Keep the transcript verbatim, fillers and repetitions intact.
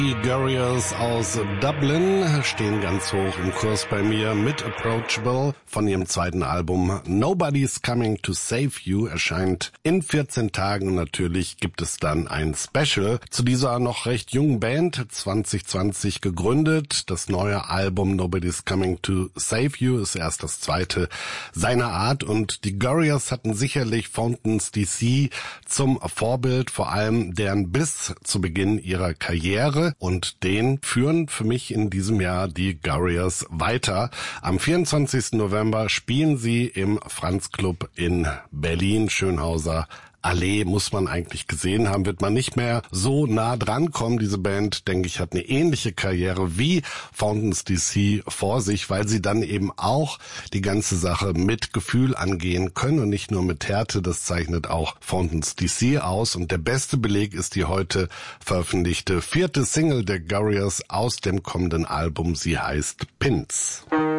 Die Gurriers aus Dublin stehen ganz hoch im Kurs bei mir mit Approachable von ihrem zweiten Album Nobody's Coming to Save You, erscheint in vierzehn Tagen und natürlich gibt es dann ein Special zu dieser noch recht jungen Band, zwanzig zwanzig gegründet. Das neue Album Nobody's Coming to Save You ist erst das zweite seiner Art und die Gurriers hatten sicherlich Fountains D C zum Vorbild, vor allem deren Biss zu Beginn ihrer Karriere. Und den führen für mich in diesem Jahr die Gurriers weiter. Am vierundzwanzigsten November spielen sie im Franz Club in Berlin, Schönhauser Allee, muss man eigentlich gesehen haben, wird man nicht mehr so nah dran kommen. Diese Band, denke ich, hat eine ähnliche Karriere wie Fountains D C vor sich, weil sie dann eben auch die ganze Sache mit Gefühl angehen können und nicht nur mit Härte. Das zeichnet auch Fountains D C aus. Und der beste Beleg ist die heute veröffentlichte vierte Single der Gurriers aus dem kommenden Album. Sie heißt Pins.